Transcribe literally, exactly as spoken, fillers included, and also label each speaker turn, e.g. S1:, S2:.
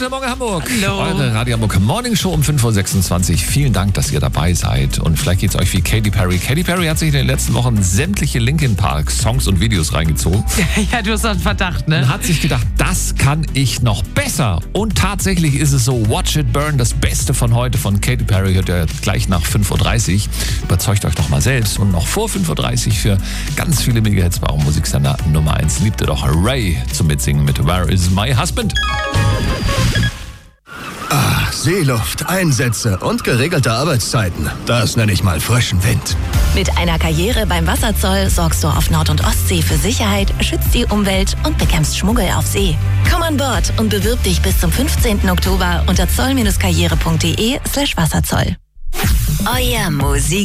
S1: Guten Morgen Hamburg.
S2: Hallo.
S1: Eure Radio Hamburg Morning Show um fünf Uhr sechsundzwanzig. Vielen Dank, dass ihr dabei seid. Und vielleicht geht es euch wie Katy Perry. Katy Perry hat sich in den letzten Wochen sämtliche Linkin Park Songs und Videos reingezogen.
S2: Ja, du hast einen Verdacht, ne?
S1: Und hat sich gedacht, das kann ich noch besser. Und tatsächlich ist es so, Watch It Burn, das Beste von heute von Katy Perry, hört ihr gleich nach fünf Uhr dreißig. Überzeugt euch doch mal selbst. Und noch vor fünf Uhr dreißig für ganz viele Megahits bei eurem Musiksender Nummer eins. Liebt ihr doch Ray zum Mitsingen mit Where is my husband?
S3: Ah, Seeluft, Einsätze und geregelte Arbeitszeiten. Das nenne ich mal frischen Wind.
S4: Mit einer Karriere beim Wasserzoll sorgst du auf Nord- und Ostsee für Sicherheit, schützt die Umwelt und bekämpfst Schmuggel auf See. Komm an Bord und bewirb dich bis zum fünfzehnten Oktober unter zoll-karriere.de slash Wasserzoll. Euer Musik.